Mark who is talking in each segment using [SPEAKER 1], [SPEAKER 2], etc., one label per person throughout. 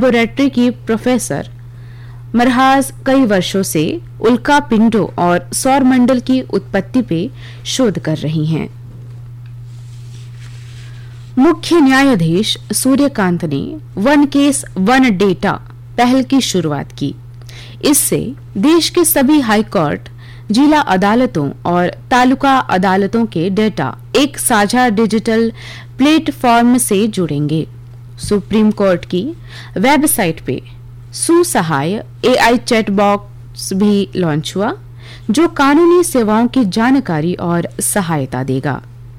[SPEAKER 1] Laboratory की professor मरहाज कई वर्षों से उल्का पिंडों और सौरमंडल की उत्पत्ति पे शोध कर रही हैं। मुख्य न्यायाधीश सूर्यकांत ने वन केस वन डेटा पहल की शुरुआत की। इससे देश के सभी हाईकोर्ट, जिला अदालतों और तालुका अदालतों के डेटा एक साझा डिजिटल प्लेटफॉर्म से जुड़ेंगे। सुप्रीम कोर्ट की वेबसाइट पे सुसहाय एआई चैट बॉक्स भी लॉन्च हुआ, जो कानूनी सेवाओं की जानकारी और सहायता देगा।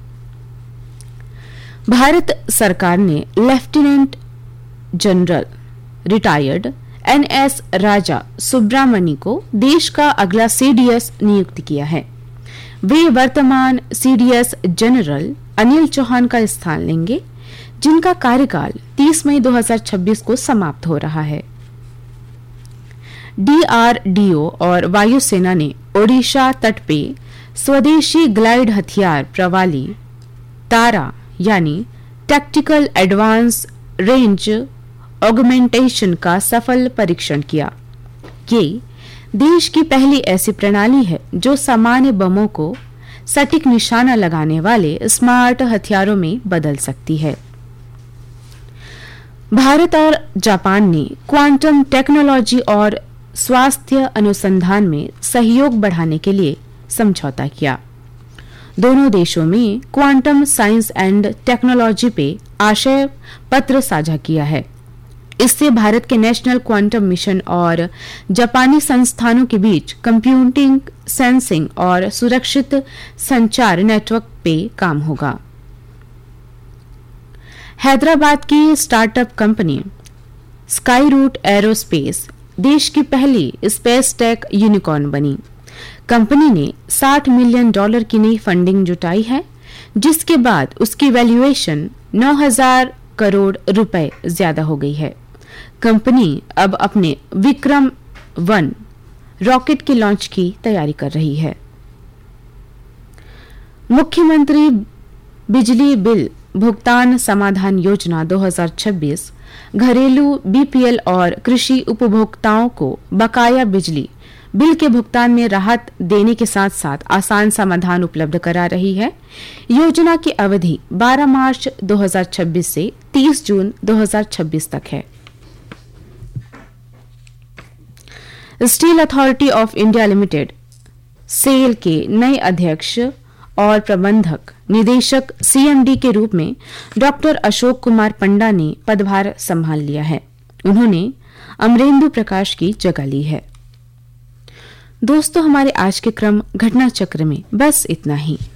[SPEAKER 1] भारत सरकार ने लेफ्टिनेंट जनरल रिटायर्ड एनएस राजा सुब्रामणी को देश का अगला सीडीएस नियुक्त किया है। वे वर्तमान सीडीएस जनरल अनिल चौहान का स्थान लेंगे, जिनका कार्यकाल 30 मई 2026 को समाप्त हो रहा है। डीआरडीओ और वायुसेना ने ओडिशा तट पे स्वदेशी ग्लाइड हथियार प्रणाली तारा यानी टैक्टिकल एडवांस रेंज ऑगमेंटेशन का सफल परीक्षण किया। ये देश की पहली ऐसी प्रणाली है जो सामान्य बमों को सटीक निशाना लगाने वाले स्मार्ट हथियारों में बदल सकती है। भारत और जापान ने क्वांटम टेक्नोलॉजी और स्वास्थ्य अनुसंधान में सहयोग बढ़ाने के लिए समझौता किया। दोनों देशों में क्वांटम साइंस एंड टेक्नोलॉजी पे आशय पत्र साझा किया है। इससे भारत के नेशनल क्वांटम मिशन और जापानी संस्थानों के बीच कंप्यूटिंग, सेंसिंग और सुरक्षित संचार नेटवर्क पे काम होगा। हैदराबाद की startup company sky root aerospace देश की पहली स्पेस टेक यूनिकॉर्न बनी। कंपनी ने $60 मिलियन की नई फंडिंग जुटाई है, जिसके बाद उसकी वैल्यूएशन 9,000 करोड़ रुपए ज्यादा हो गई है। कंपनी अब अपने विक्रम-1 रॉकेट के लॉन्च की तैयारी कर रही है। मुख्यमंत्री बिजली बिल भुगतान समाधान योजना 2026 घरेलू बीपीएल और कृषि उपभोक्ताओं को बकाया बिजली बिल के भुगतान में राहत देने के साथ साथ आसान समाधान उपलब्ध करा रही है। योजना की अवधि 12 मार्च 2026 से 30 जून 2026 तक है। Steel authority of India limited cell के नए अध्यक्ष और प्रबंधक निदेशक सीएमडी के रूप में डॉक्टर अशोक कुमार पंडा ने पदभार संभाल लिया है। उन्होंने अमरेंदु प्रकाश की जगह ली है। दोस्तों, हमारे आज के क्रम घटना चक्र में बस इतना ही।